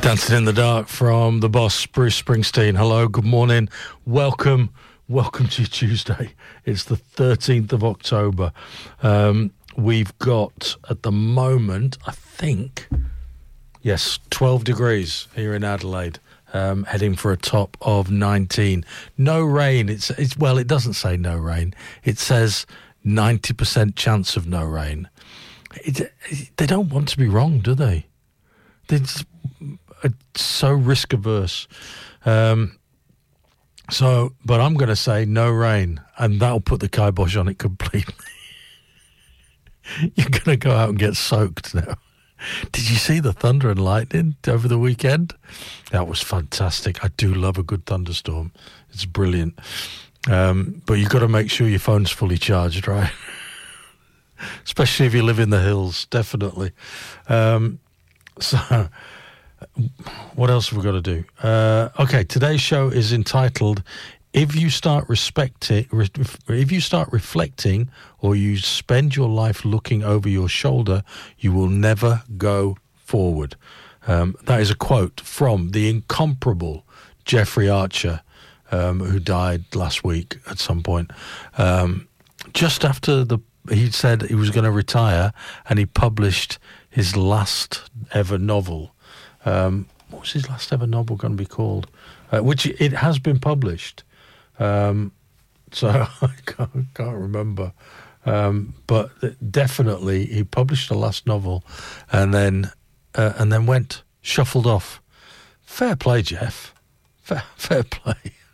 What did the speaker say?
Dancing in the Dark from the boss, Bruce Springsteen. Hello, good morning. Welcome to your Tuesday. It's the 13th of October. We've got, at the moment, I think, 12 degrees here in Adelaide. Heading for a top of 19. No rain. Well, it doesn't say no rain. It says 90% chance of no rain. They don't want to be wrong, do they? They're just so risk averse. But I'm going to say no rain, and that'll put the kibosh on it completely. You're going to go out and get soaked now. Did you see the thunder and lightning over the weekend? That was fantastic. I do love a good thunderstorm. It's brilliant. But you've got to make sure your phone's fully charged, right? Especially if you live in the hills, definitely. So, what else have we got to do? Okay, today's show is entitled If you start reflecting, or you spend your life looking over your shoulder, you will never go forward. That is a quote from the incomparable Jeffrey Archer, who died last week at some point. Just after he said he was going to retire, and he published his last ever novel. What was his last ever novel going to be called? Which it has been published. So I can't remember. But definitely he published the last novel and then shuffled off. Fair play, Jeff. Fair play.